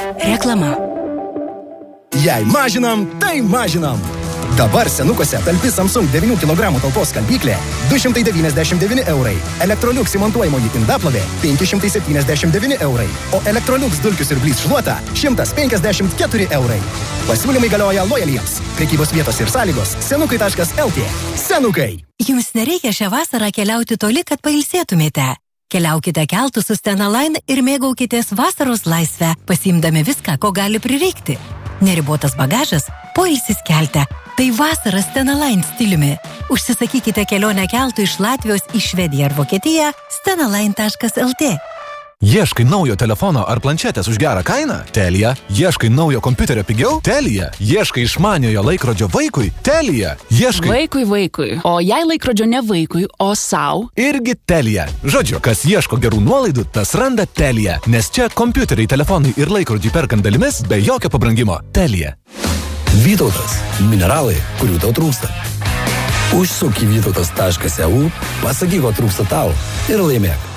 Reklama. Jei mažinam, tai mažinam. Dabar senukuose talpi Samsung 9 kg talpos skalbyklė 299 €. Electrolux įmontuojamoji indaplovė 579 €. O Electrolux dulkių siurblys šluota 154 €. Pasiūlymai galioja lojaliems. Prekybos vietos ir sąlygos senukai.lt. Senukai. Jums nereikia šią vasarą keliauti toli, kad pailsėtumėte. Keliaukite keltu su Stena Line ir mėgaukitės vasaros laisvę, pasiimdami viską, ko gali prireikti. Neribotas bagažas, poilsis kelte. Tai vasara Stena Line stiliumi. Užsisakykite kelionę keltu iš Latvijos į Švediją ar Vokietiją stenaline.lt. Ieškai naujo telefono ar planšetės už gerą kainą? Telia. Ieškai naujo kompiuterio pigiau? Telia. Ieškai išmaniojo laikrodžio vaikui? Telia. Ieškai... Vaikui. O jei laikrodžio ne vaikui, o sau? Irgi Telia. Žodžiu, kas ieško gerų nuolaidų, tas randa Telia. Nes čia kompiuteriai, telefonai ir laikrodžiai perkant dalimis be jokio pabrangimo. Telia. Vytautas. Mineralai, kurių tau trūksta. Užsuk į vytautas.eu, pasakyk, ko trūksta tau ir laimėk.